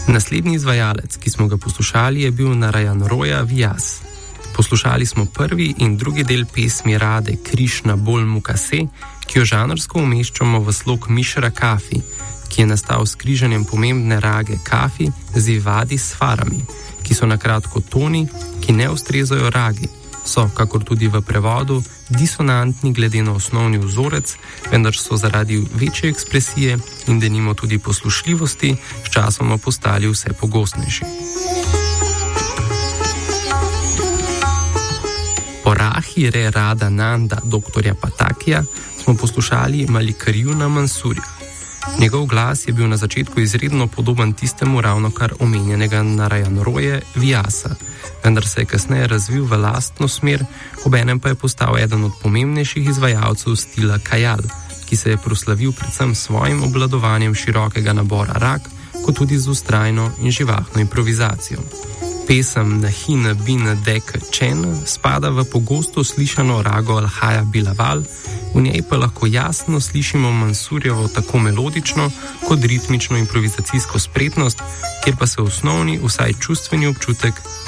Naslednji izvajalec, ki smo ga poslušali, je bil Narayan Roya Vyas. Poslušali smo prvi in drugi del pesmi Rade Krishna Bol Mukase, ki jo žanrsko umeščamo v slog Mishra Kafi, ki je nastal s križanjem pomembne rage Kafi z Ivadi Svarami, ki so nakratko toni, ki ne ustrezajo ragi. So, kakor tudi v prevodu, disonantni glede na osnovni vzorec, vendar so zaradi večje ekspresije in denimo tudi poslušljivosti sčasoma postali vse pogostnejši. Po Rahi Re Rada Nanda dr. Patakija smo poslušali Malikarjuna Mansurja. Njegov glas je bil na začetku izredno podoben tistemu ravnokar omenjenega Narayan Roye Vyasa, vendar se je kasneje razvil v lastno smer, obenem pa je postal eden od pomembnejših izvajalcev stila Kajal, ki se je proslavil predvsem svojim obvladovanjem širokega nabora rag, kot tudi z vztrajno in živahno improvizacijo. Pesem Nahina Bina Dek Chen spada v pogosto slišano rago Alhaja Bilaval, v njej pa lahko jasno slišimo Mansurjevo tako melodično kot ritmično improvizacijsko spretnost, kjer pa se osnovni, vsaj čustveni občutek